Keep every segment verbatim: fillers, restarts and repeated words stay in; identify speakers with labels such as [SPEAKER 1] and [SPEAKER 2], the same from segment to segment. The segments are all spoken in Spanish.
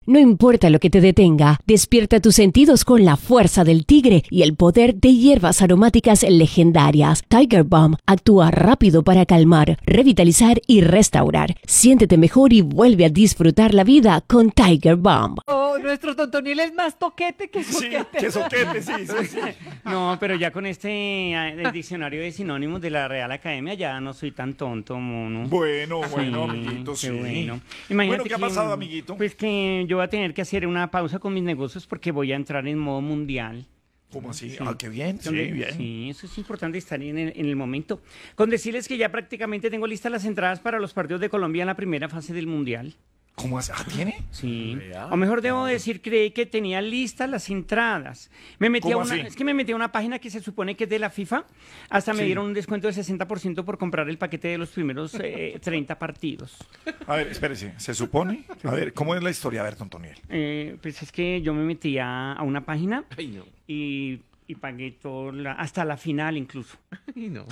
[SPEAKER 1] No importa lo que te detenga, despierta tus sentidos con la fuerza del tigre y el poder de hierbas aromáticas legendarias. Tiger Balm actúa rápido para calmar, revitalizar y restaurar. Siéntete mejor y vuelve a disfrutar la vida con Tiger Balm.
[SPEAKER 2] Oh, nuestro Tontoniel es más toquete que soquete.
[SPEAKER 3] Sí, que soquete, sí, sí, sí.
[SPEAKER 4] No, pero ya con este el diccionario de sinónimos de la Real Academia ya no soy tan tonto, mono.
[SPEAKER 3] Bueno, bueno,
[SPEAKER 4] Sí,
[SPEAKER 3] amiguito,
[SPEAKER 4] qué
[SPEAKER 3] sí.
[SPEAKER 4] bueno.
[SPEAKER 3] Bueno, ¿qué ha
[SPEAKER 4] que,
[SPEAKER 3] pasado, amiguito?
[SPEAKER 4] Pues que yo voy a tener que hacer una pausa con mis negocios porque voy a entrar en modo mundial.
[SPEAKER 3] ¿Cómo así?
[SPEAKER 4] Sí.
[SPEAKER 3] Ah, qué bien, sí,
[SPEAKER 4] Donde-
[SPEAKER 3] bien.
[SPEAKER 4] Sí, eso es importante estar en el, en el momento. Con decirles que ya prácticamente tengo listas las entradas para los partidos de Colombia en la primera fase del mundial.
[SPEAKER 3] ¿Cómo así? ¿Ah, tiene?
[SPEAKER 4] Sí.
[SPEAKER 5] Vea.
[SPEAKER 4] O mejor debo decir, creí que tenía listas las entradas. Me metí a
[SPEAKER 3] ¿Cómo
[SPEAKER 4] una,
[SPEAKER 3] así?
[SPEAKER 4] es que me metí a una página que se supone que es de la FIFA. Hasta me
[SPEAKER 3] Sí.
[SPEAKER 4] dieron un descuento del sesenta por ciento por comprar el paquete de los primeros eh, treinta partidos.
[SPEAKER 3] A ver, espérese, ¿se supone? A ver, ¿cómo es la historia? A ver, Tontoniel.
[SPEAKER 4] Eh, pues es que yo me metí a, a una página
[SPEAKER 5] Ay, no.
[SPEAKER 4] y, y pagué todo la- hasta la final incluso.
[SPEAKER 5] Ay, no.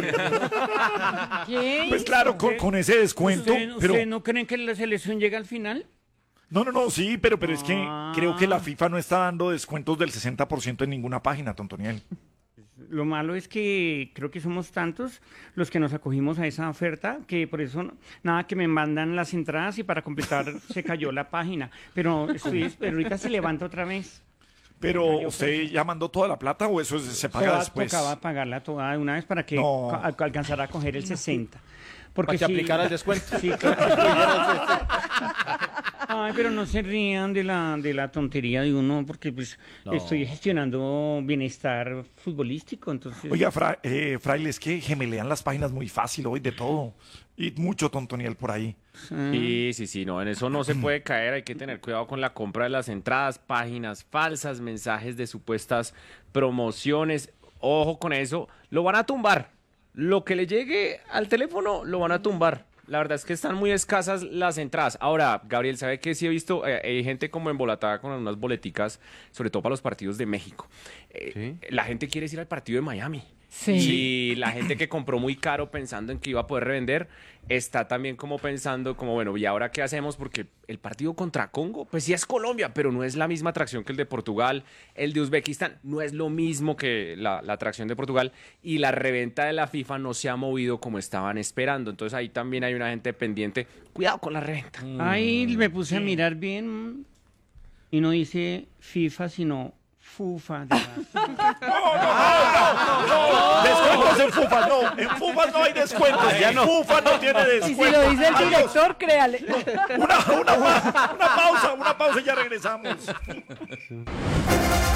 [SPEAKER 2] ¿Qué?
[SPEAKER 3] Pues claro, con, con ese descuento,
[SPEAKER 4] ¿Ustedes
[SPEAKER 3] pero...
[SPEAKER 4] ustedes no creen que la selección llega al final?
[SPEAKER 3] No, no, no, sí, pero, pero es que
[SPEAKER 4] Ah.
[SPEAKER 3] creo que la FIFA no está dando descuentos del sesenta por ciento en ninguna página, Tontoniel.
[SPEAKER 4] Lo malo es que creo que somos tantos los que nos acogimos a esa oferta que por eso no- nada que me mandan las entradas y para completar se cayó la página. Pero, estoy, pero ahorita se levanta otra vez.
[SPEAKER 3] Pero,
[SPEAKER 4] Cayó,
[SPEAKER 3] ¿usted ya mandó toda la plata o eso es- se paga
[SPEAKER 4] Tocaba-
[SPEAKER 3] después?
[SPEAKER 4] Tocaba pagarla toda de una vez para que
[SPEAKER 3] No.
[SPEAKER 4] ca- alcanzara a coger el sesenta. Porque
[SPEAKER 5] Para que
[SPEAKER 4] sí-
[SPEAKER 5] aplicara el descuento.
[SPEAKER 4] Sí, claro. Ay, pero no se rían de la, de la tontería de uno, porque pues
[SPEAKER 5] No.
[SPEAKER 4] estoy gestionando bienestar futbolístico, entonces...
[SPEAKER 3] Oiga, fra- eh, fraile, es que gemelean las páginas muy fácil hoy de todo. Y mucho Tontoniel por ahí.
[SPEAKER 4] ah,
[SPEAKER 5] Sí, sí, sí, no, en eso no se puede caer, hay que tener cuidado con la compra de las entradas, páginas falsas, mensajes de supuestas promociones, ojo con eso, lo van a tumbar, lo que le llegue al teléfono lo van a tumbar. La verdad es que están muy escasas las entradas. Ahora, Gabriel, ¿sabe qué? Sí he visto, eh, hay gente como embolatada con unas boleticas, sobre todo para los partidos de México. Eh, La gente quiere ir al partido de Miami.
[SPEAKER 2] Sí.
[SPEAKER 5] Y la gente que compró muy caro pensando en que iba a poder revender, está también como pensando como, bueno, ¿y ahora qué hacemos? Porque el partido contra Congo, pues sí es Colombia, pero no es la misma atracción que el de Portugal. El de Uzbekistán no es lo mismo que la, la atracción de Portugal. Y la reventa de la FIFA no se ha movido como estaban esperando. Entonces ahí también hay una gente pendiente. Cuidado con la reventa.
[SPEAKER 4] Ahí me puse a mirar bien y no dice FIFA, sino FUFA. de la-
[SPEAKER 3] Descuentos en FUFA, no. En FUFA no hay descuentos. Ya no. FUFA no tiene
[SPEAKER 2] Y
[SPEAKER 3] descuentos.
[SPEAKER 2] si lo dice el
[SPEAKER 3] Adiós.
[SPEAKER 2] director, créale.
[SPEAKER 3] Una, una, una pausa, una pausa y ya regresamos.